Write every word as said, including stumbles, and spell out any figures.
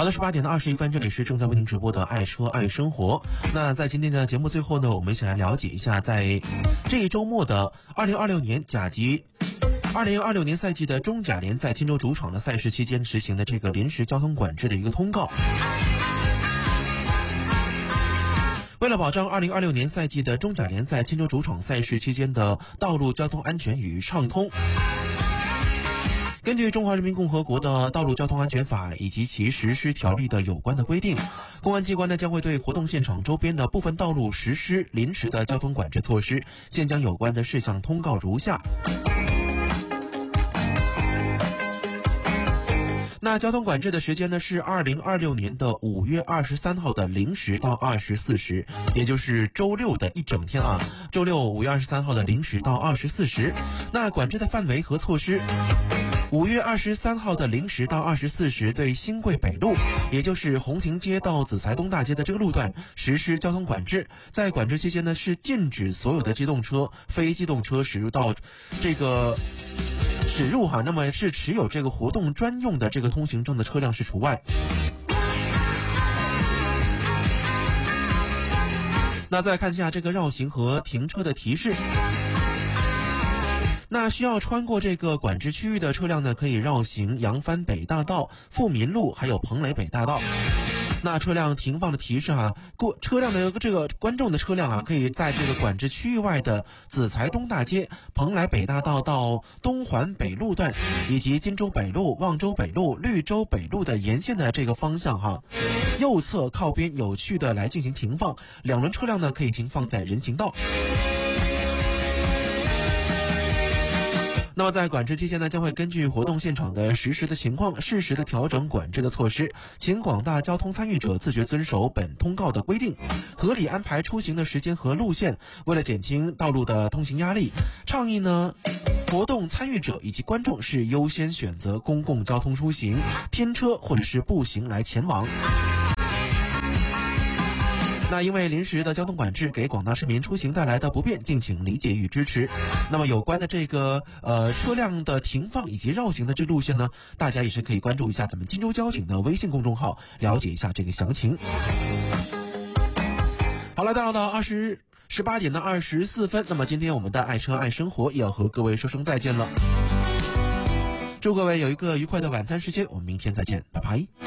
好的，十八点的二十一分，这里是正在为您直播的爱车爱生活。那在今天的节目最后呢，我们一起来了解一下，在这一周末的二零二六年甲级二零二六年赛季的中甲联赛钦州主场的赛事期间实行的这个临时交通管制的一个通告。为了保障二零二六年赛季的中甲联赛钦州主场赛事期间的道路交通安全与畅通，根据《中华人民共和国的道路交通安全法》以及其实施条例的有关的规定，公安机关呢将会对活动现场周边的部分道路实施临时的交通管制措施。现将有关的事项通告如下。那交通管制的时间呢是二零二六年的五月二十三号的零时到二十四时，也就是周六的一整天啊。周六五月二十三号的零时到二十四时。那管制的范围和措施。五月二十三号的零时到二十四时，对新贵北路，也就是红亭街到紫财东大街的这个路段实施交通管制。在管制期间呢，是禁止所有的机动车、非机动车驶入到这个驶入哈，那么是持有这个活动专用的这个通行证的车辆是除外。那再看一下这个绕行和停车的提示。那需要穿过这个管制区域的车辆呢，可以绕行扬帆北大道、富民路还有彭磊北大道。那车辆停放的提示啊，过车辆的这个观众的车辆啊，可以在这个管制区域外的紫财东大街、蓬莱北大道到东环北路段，以及金州北路、望州北路、绿洲北路的沿线的这个方向哈，右侧靠边有序的来进行停放。两轮车辆呢，可以停放在人行道。那么在管制期间呢，将会根据活动现场的实时的情况，适时的调整管制的措施，请广大交通参与者自觉遵守本通告的规定，合理安排出行的时间和路线。为了减轻道路的通行压力，倡议呢，活动参与者以及观众是优先选择公共交通出行，拼车或者是步行来前往。那因为临时的交通管制给广大市民出行带来的不便，敬请理解与支持。那么有关的这个呃车辆的停放以及绕行的这路线呢，大家也是可以关注一下咱们荆州交警的微信公众号，了解一下这个详情。好了，到了二十十八点的二十四分，那么今天我们的爱车爱生活也要和各位说声再见了。祝各位有一个愉快的晚餐时间，我们明天再见，拜拜。